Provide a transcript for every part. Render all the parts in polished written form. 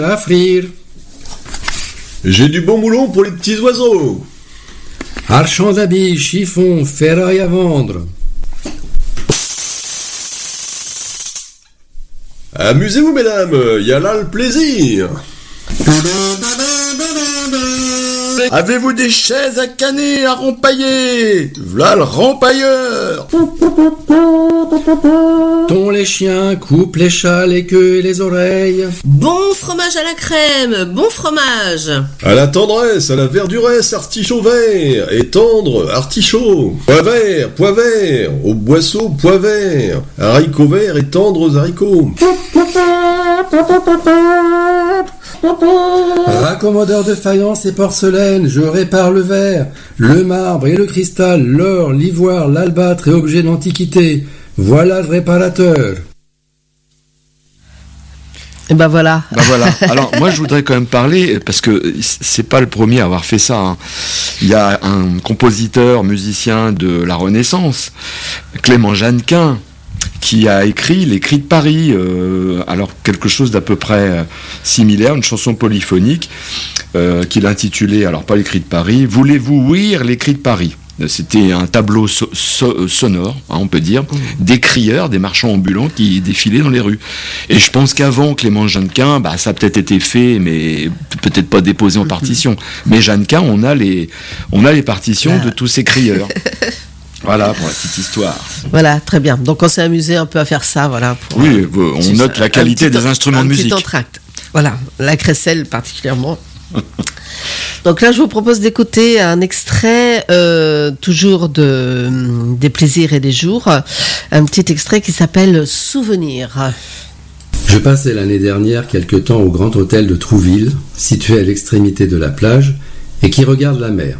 à frire. J'ai du bon moulon pour les petits oiseaux. Archand d'habits, chiffon, ferraille à vendre. Amusez-vous, mesdames, y a là le plaisir. Avez-vous des chaises à caner, à rempailler? V'là le rempailleur. Ton les chiens, coupe les chats, les queues et les oreilles. Bon fromage à la crème, bon fromage. À la tendresse, à la verduresse, artichaut vert. Et tendre, artichaut. Pois vert, au boisseau, pois vert. Haricots verts et tendres haricots. Raccommodeur de faïence et porcelaine, je répare le verre, le marbre et le cristal, l'or, l'ivoire, l'albâtre et objets d'antiquité. Voilà le réparateur. Et ben voilà. Alors moi je voudrais quand même parler, parce que c'est pas le premier à avoir fait ça, hein. Il y a un compositeur, musicien de la Renaissance, Clément Jeannequin, qui a écrit Les Cris de Paris, alors quelque chose d'à peu près similaire, une chanson polyphonique qu'il intitulait, alors pas Les Cris de Paris, Voulez-vous ouïr les Cris de Paris? C'était un tableau sonore, hein, on peut dire, des crieurs, des marchands ambulants qui défilaient dans les rues. Et je pense qu'avant Clément Jeannequin, ça a peut-être été fait, mais peut-être pas déposé en partition. Mais Jeannequin, on a les partitions de tous ces crieurs. Voilà pour la petite histoire. Voilà, très bien. Donc on s'est amusé un peu à faire ça, voilà. Oui, on note la qualité des instruments de musique. Un petit entracte. Voilà, la crécelle particulièrement. Donc là, je vous propose d'écouter un extrait, toujours des plaisirs et des jours, un petit extrait qui s'appelle Souvenir. Je passais l'année dernière quelque temps au Grand Hôtel de Trouville, situé à l'extrémité de la plage, et qui regarde la mer.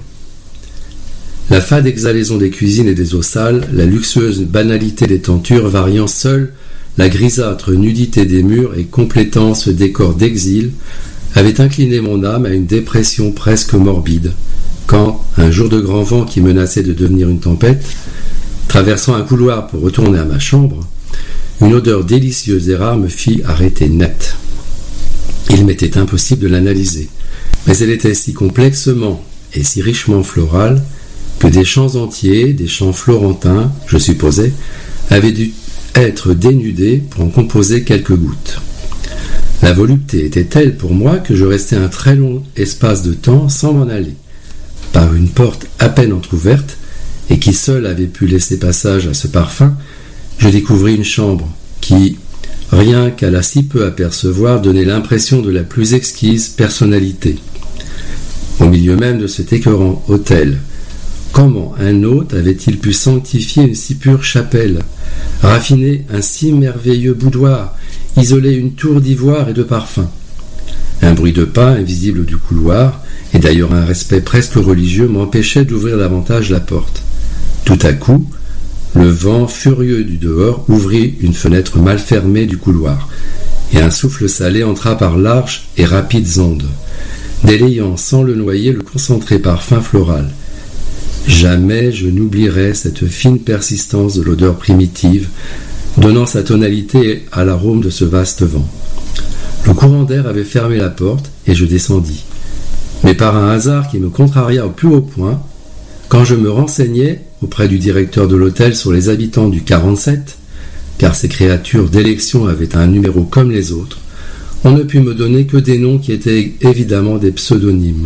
La fade exhalaison des cuisines et des eaux sales, la luxueuse banalité des tentures variant seule la grisâtre nudité des murs et complétant ce décor d'exil, avait incliné mon âme à une dépression presque morbide, quand, un jour de grand vent qui menaçait de devenir une tempête, traversant un couloir pour retourner à ma chambre, une odeur délicieuse et rare me fit arrêter net. Il m'était impossible de l'analyser, mais elle était si complexement et si richement florale que des champs entiers, des champs florentins, je supposais, avaient dû être dénudés pour en composer quelques gouttes. La volupté était telle pour moi que je restai un très long espace de temps sans m'en aller. Par une porte à peine entr'ouverte, et qui seule avait pu laisser passage à ce parfum, je découvris une chambre qui, rien qu'à la si peu apercevoir, donnait l'impression de la plus exquise personnalité. Au milieu même de cet écœurant hôtel, comment un hôte avait-il pu sanctifier une si pure chapelle, raffiner un si merveilleux boudoir, isoler une tour d'ivoire et de parfum? Un bruit de pas invisible du couloir, et d'ailleurs un respect presque religieux, m'empêchait d'ouvrir davantage la porte. Tout à coup, le vent furieux du dehors ouvrit une fenêtre mal fermée du couloir, et un souffle salé entra par larges et rapides ondes, délayant sans le noyer le concentré parfum floral. Jamais je n'oublierai cette fine persistance de l'odeur primitive, donnant sa tonalité à l'arôme de ce vaste vent. Le courant d'air avait fermé la porte et je descendis. Mais par un hasard qui me contraria au plus haut point, quand je me renseignai auprès du directeur de l'hôtel sur les habitants du 47, car ces créatures d'élection avaient un numéro comme les autres, on ne put me donner que des noms qui étaient évidemment des pseudonymes.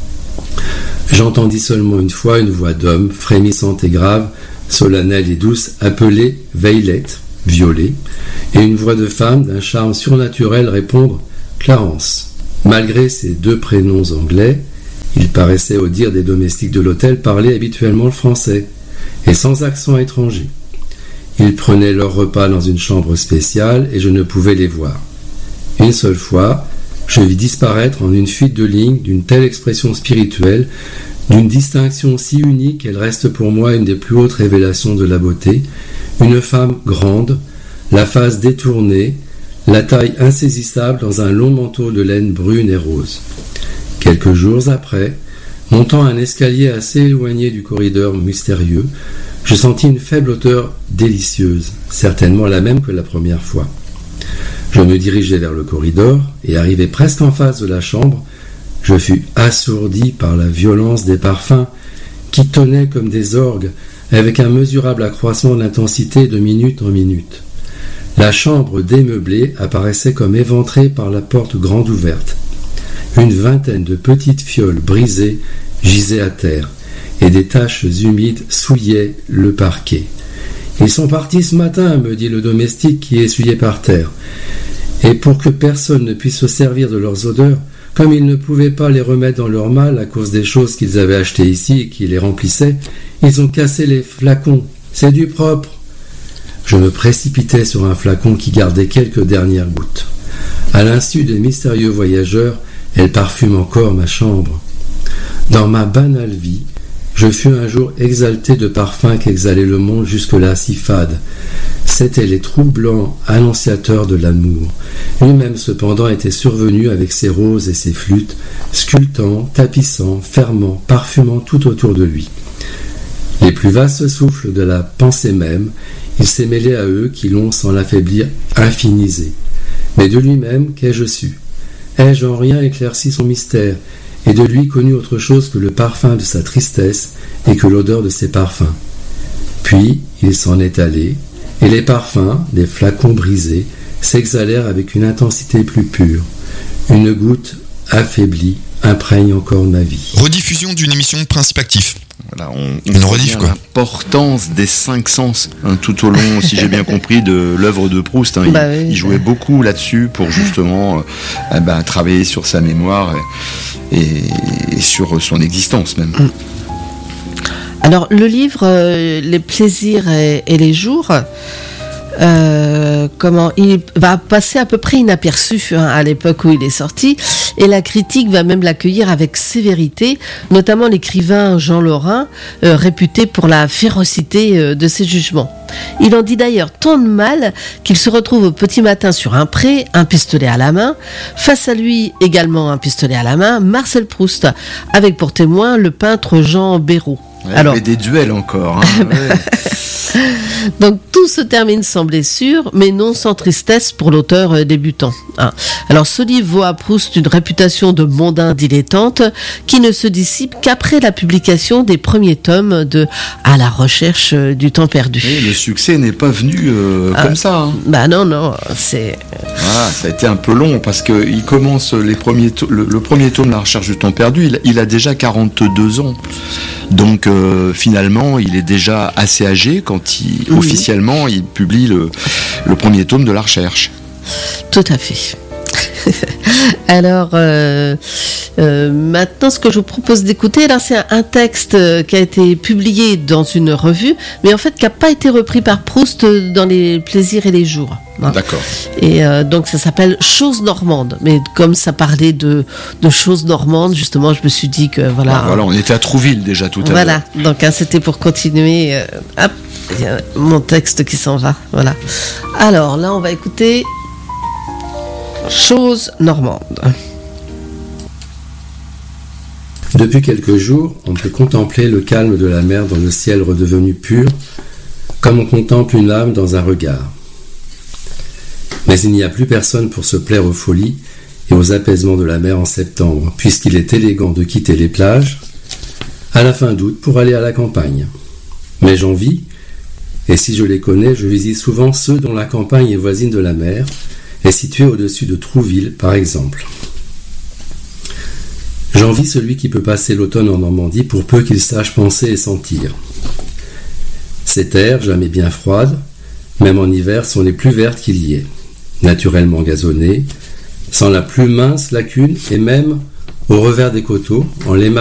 J'entendis seulement une fois une voix d'homme, frémissante et grave, solennelle et douce, appelée Veillette, Violet, et une voix de femme d'un charme surnaturel répondre Clarence. Malgré ces deux prénoms anglais, il paraissait, au dire des domestiques de l'hôtel, parler habituellement le français, et sans accent étranger. Ils prenaient leur repas dans une chambre spéciale, et je ne pouvais les voir. Une seule fois, je vis disparaître en une fuite de lignes d'une telle expression spirituelle, d'une distinction si unique qu'elle reste pour moi une des plus hautes révélations de la beauté, une femme grande, la face détournée, la taille insaisissable dans un long manteau de laine brune et rose. Quelques jours après, montant un escalier assez éloigné du corridor mystérieux, je sentis une faible odeur délicieuse, certainement la même que la première fois. Je me dirigeai vers le corridor, et arrivé presque en face de la chambre, je fus assourdi par la violence des parfums qui tonnaient comme des orgues, avec un mesurable accroissement d'intensité de minute en minute. La chambre démeublée apparaissait comme éventrée par la porte grande ouverte. Une vingtaine de petites fioles brisées gisaient à terre, et des taches humides souillaient le parquet. « Ils sont partis ce matin, me dit le domestique qui essuyait par terre. Et pour que personne ne puisse se servir de leurs odeurs, comme ils ne pouvaient pas les remettre dans leur malle à cause des choses qu'ils avaient achetées ici et qui les remplissaient, ils ont cassé les flacons. C'est du propre. » Je me précipitai sur un flacon qui gardait quelques dernières gouttes. À l'insu des mystérieux voyageurs, elle parfume encore ma chambre. Dans ma banale vie, je fus un jour exalté de parfums qu'exhalait le monde jusque-là si fade. C'étaient les troublants annonciateurs de l'amour. Lui-même cependant était survenu avec ses roses et ses flûtes, sculptant, tapissant, fermant, parfumant tout autour de lui. Les plus vastes souffles de la pensée même, il s'est mêlé à eux qui l'ont, sans l'affaiblir, infinisé. Mais de lui-même, qu'ai-je su? Ai-je en rien éclairci son mystère, et de lui connu autre chose que le parfum de sa tristesse et que l'odeur de ses parfums? Puis il s'en est allé, et les parfums, des flacons brisés, s'exhalèrent avec une intensité plus pure. Une goutte affaiblie imprègne encore ma vie. Rediffusion d'une émission de Principe Actif. Voilà, Une rediff, quoi. L'importance des 5 sens tout au long, si j'ai bien compris, de l'œuvre de Proust. Oui. Il jouait beaucoup là-dessus pour justement travailler sur sa mémoire et sur son existence même. Alors, le livre Les plaisirs et les jours, il va passer à peu près inaperçu à l'époque où il est sorti, et la critique va même l'accueillir avec sévérité, notamment l'écrivain Jean Lorrain, réputé pour la férocité de ses jugements. Il en dit d'ailleurs tant de mal qu'il se retrouve au petit matin sur un pré, un pistolet à la main, face à lui également un pistolet à la main, Marcel Proust, avec pour témoin le peintre Jean Béraud. Ouais, alors, il y avait des duels encore. Ouais. Donc tout se termine sans blessure, mais non sans tristesse pour l'auteur débutant. Alors ce livre vaut à Proust une réputation de mondain dilettante qui ne se dissipe qu'après la publication des premiers tomes de À la recherche du temps perdu. Et le succès n'est pas venu comme ça. Non, c'est... Voilà, ça a été un peu long parce qu'il commence le premier tome, La recherche du temps perdu, il a déjà 42 ans. Donc finalement, il est déjà assez âgé quand officiellement il publie le premier tome de La recherche. Tout à fait. Alors, maintenant, ce que je vous propose d'écouter, là, c'est un texte qui a été publié dans une revue, mais en fait qui n'a pas été repris par Proust dans Les plaisirs et les jours. D'accord. Et donc ça s'appelle Choses normandes. Mais comme ça parlait de choses normandes, justement, je me suis dit que voilà. Voilà, on était à Trouville déjà tout à l'heure. Voilà, donc c'était pour continuer. Hop, il y a mon texte qui s'en va. Voilà. Alors là, on va écouter Choses normandes. Depuis quelques jours, on peut contempler le calme de la mer dans le ciel redevenu pur, comme on contemple une âme dans un regard. Mais il n'y a plus personne pour se plaire aux folies et aux apaisements de la mer en septembre, puisqu'il est élégant de quitter les plages à la fin d'août pour aller à la campagne. Mais j'en vis, et si je les connais, je visite souvent ceux dont la campagne est voisine de la mer, est située au-dessus de Trouville, par exemple. J'envie celui qui peut passer l'automne en Normandie pour peu qu'il sache penser et sentir. Ces terres, jamais bien froides, même en hiver, sont les plus vertes qu'il y ait, naturellement gazonnées, sans la plus mince lacune et même, au revers des coteaux, en l'émail